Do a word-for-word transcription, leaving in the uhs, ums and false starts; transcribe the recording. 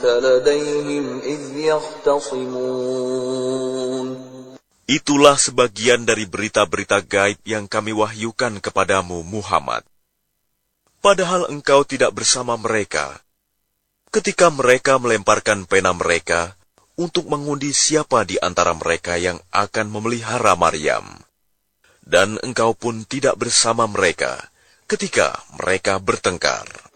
لديهم إذ يختصمون. Itulah sebagian dari berita-berita gaib yang kami wahyukan kepadamu, Muhammad. Padahal engkau tidak bersama mereka ketika mereka melemparkan pena mereka untuk mengundi siapa di antara mereka yang akan memelihara Maryam. Dan engkau pun tidak bersama mereka ketika mereka bertengkar.